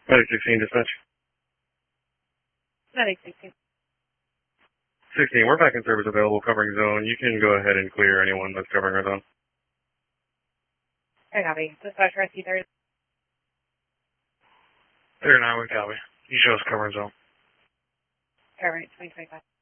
Medic 16, dispatch. Medic 16. 16, we're back in service available covering zone. You can go ahead and clear anyone that's covering our zone. I copy. Dispatch rescue 30. 39, we copy. You show us covering zone. Alright, 2025.